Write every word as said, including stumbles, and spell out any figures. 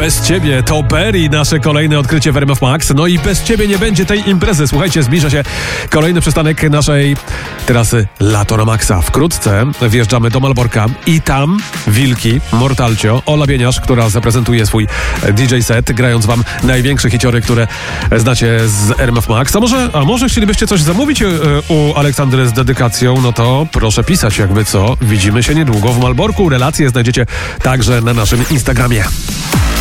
Bez ciebie to Berry, nasze kolejne odkrycie w R M F Max. No i bez ciebie nie będzie tej imprezy. Słuchajcie, zbliża się kolejny przystanek naszej trasy Lato na Maxa. Wkrótce wjeżdżamy do Malborka i tam Wilki, Mortalcio, Ola Bieniasz, która zaprezentuje swój D J set, grając wam największe hiciory, które znacie z R M F Max. A może, a może chcielibyście coś zamówić u Aleksandry z dedykacją? No to proszę pisać, jakby co. Widzimy się niedługo w Malborku. Relacje znajdziecie także na naszym Instagramie.